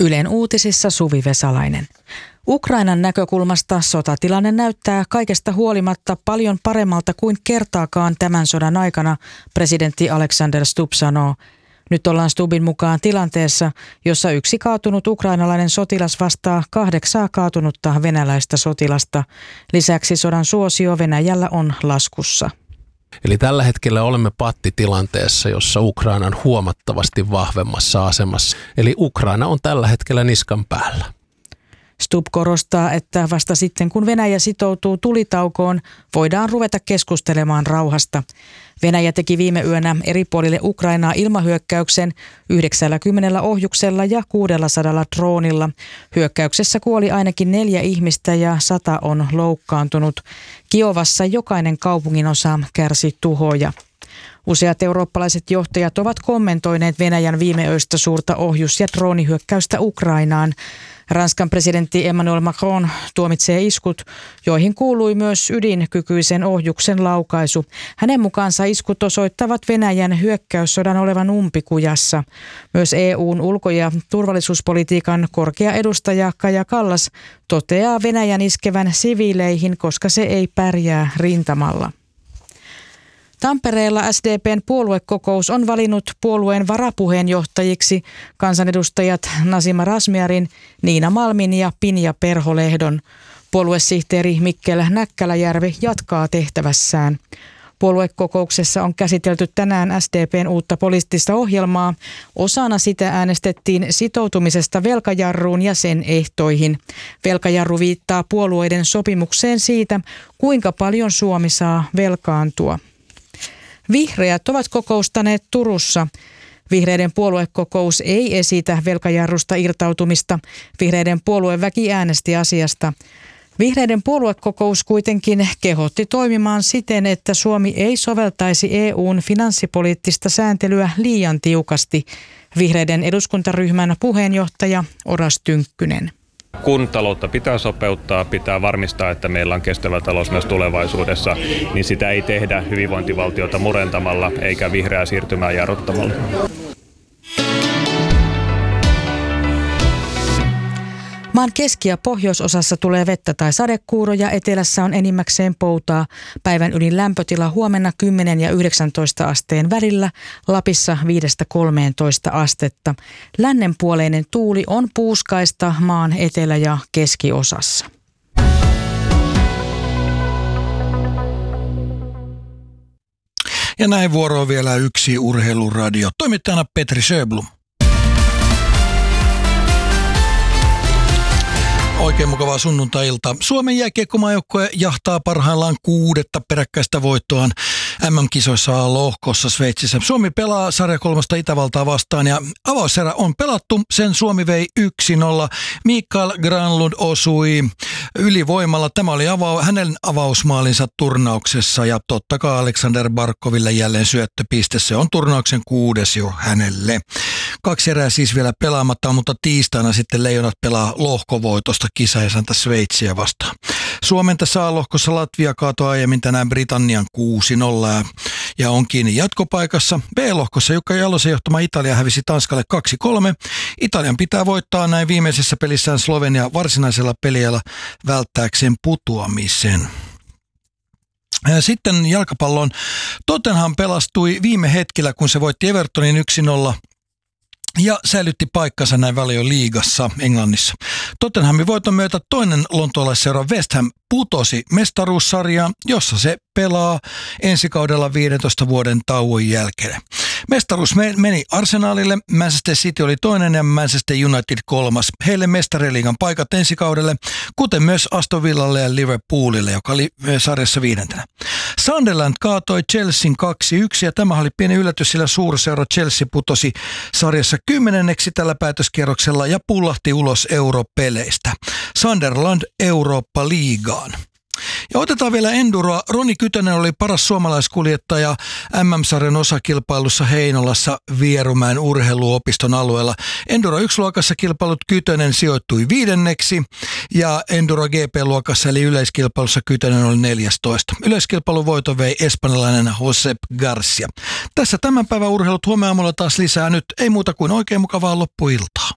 Ylen uutisissa Suvi Vesalainen. Ukrainan näkökulmasta sotatilanne näyttää kaikesta huolimatta paljon paremmalta kuin kertaakaan tämän sodan aikana, presidentti Alexander Stubb sanoo. Nyt ollaan Stubbin mukaan tilanteessa, jossa yksi kaatunut ukrainalainen sotilas vastaa 8 kaatunutta venäläistä sotilasta. Lisäksi sodan suosio Venäjällä on laskussa. Eli tällä hetkellä olemme pattitilanteessa, jossa Ukraina on huomattavasti vahvemmassa asemassa. Eli Ukraina on tällä hetkellä niskan päällä. Stubb korostaa, että vasta sitten kun Venäjä sitoutuu tulitaukoon, voidaan ruveta keskustelemaan rauhasta. Venäjä teki viime yönä eri puolille Ukrainaa ilmahyökkäyksen 90 ohjuksella ja 600 droonilla. Hyökkäyksessä kuoli ainakin 4 ihmistä ja 100 on loukkaantunut. Kiovassa jokainen kaupunginosa kärsi tuhoja. Useat eurooppalaiset johtajat ovat kommentoineet Venäjän viimeöistä suurta ohjus- ja droonihyökkäystä Ukrainaan. Ranskan presidentti Emmanuel Macron tuomitsee iskut, joihin kuului myös ydinkykyisen ohjuksen laukaisu. Hänen mukaansa iskut osoittavat Venäjän hyökkäyssodan olevan umpikujassa. Myös EU:n ulko- ja turvallisuuspolitiikan korkea edustaja Kaja Kallas toteaa Venäjän iskevän siviileihin, koska se ei pärjää rintamalla. Tampereella SDP:n puoluekokous on valinnut puolueen varapuheenjohtajiksi kansanedustajat Nasima Razmyarin, Niina Malmin ja Pinja Perholehdon. Puoluesihteeri Mikkel Näkkäläjärvi jatkaa tehtävässään. Puoluekokouksessa on käsitelty tänään SDP:n uutta poliittista ohjelmaa. Osana sitä äänestettiin sitoutumisesta velkajarruun ja sen ehtoihin. Velkajarru viittaa puolueiden sopimukseen siitä, kuinka paljon Suomi saa velkaantua. Vihreät ovat kokoustaneet Turussa. Vihreiden puoluekokous ei esitä velkajarrusta irtautumista. Vihreiden puolueväki äänesti asiasta. Vihreiden puoluekokous kuitenkin kehotti toimimaan siten, että Suomi ei soveltaisi EU:n finanssipoliittista sääntelyä liian tiukasti. Vihreiden eduskuntaryhmän puheenjohtaja Oras Tynkkynen. Kun taloutta pitää sopeuttaa, pitää varmistaa, että meillä on kestävä talous myös tulevaisuudessa, niin sitä ei tehdä hyvinvointivaltiota murentamalla eikä vihreää siirtymää jarruttamalla. Maan keski- ja pohjoisosassa tulee vettä tai sadekuuroja, etelässä on enimmäkseen poutaa. Päivän ylin lämpötila huomenna 10 ja 19 asteen välillä, Lapissa 5-13 astetta. Lännenpuoleinen tuuli on puuskaista maan etelä- ja keskiosassa. Ja näin vuoroon vielä yksi urheiluradio. Toimittajana Petri Sjöblom. Oikein mukavaa sunnuntai-iltaa. Suomen jääkiekkomaajoukkue jahtaa parhaillaan 6. peräkkäistä voittoaan MM-kisoissa lohkossa Sveitsissä. Suomi pelaa sarja 3 Itävaltaa vastaan ja avauserä on pelattu. Sen Suomi vei 1-0. Mikael Granlund osui ylivoimalla. Tämä oli hänen avausmaalinsa turnauksessa ja totta kai Alexander Barkoville jälleen syöttöpiste. Se on turnauksen 6. jo hänelle. 2 erää siis vielä pelaamatta, mutta tiistaina sitten Leijonat pelaa lohkovoitosta kisaisäntä Sveitsiä vastaan. Suomen tässä A-lohkossa Latvia kaatoi aiemmin tänään Britannian 6-0 ja on kiinni jatkopaikassa. B-lohkossa Jukka Jalosen johtama Italia hävisi Tanskalle 2-3. Italian pitää voittaa näin viimeisessä pelissään Slovenia varsinaisella peliajalla välttääkseen putoamisen. Sitten jalkapallon Tottenham pelastui viime hetkellä, kun se voitti Evertonin 1-0. Ja säilytti paikkansa näin Valioliigassa Englannissa. Tottenhamin voiton myötä toinen lontoolaisseura West Ham putosi mestaruussarjaan, jossa se pelaa ensi kaudella 15 vuoden tauon jälkeen. Mestaruus meni Arsenalille, Manchester City oli toinen ja Manchester United 3. Heille mestariliigan paikat ensi kaudelle, kuten myös Aston Villalle ja Liverpoolille, joka oli sarjassa 5. Sunderland kaatoi Chelsean 2-1 ja tämä oli pieni yllätys, sillä suurseura Chelsea putosi sarjassa 10. tällä päätöskierroksella ja pullahti ulos europeleistä. Sunderland Eurooppa-liigaan. Ja otetaan vielä enduroa. Roni Kytönen oli paras suomalaiskuljettaja MM-sarjan osakilpailussa Heinolassa Vierumäen urheiluopiston alueella. Enduro 1-luokassa kilpailut Kytönen sijoittui 5. ja Enduro GP-luokassa eli yleiskilpailussa Kytönen oli 14. Yleiskilpailun voiton vei espanjalainen Josep Garcia. Tässä tämän päivän urheilut, huomenna aamulla taas lisää. Nyt ei muuta kuin oikein mukavaa loppuiltaa.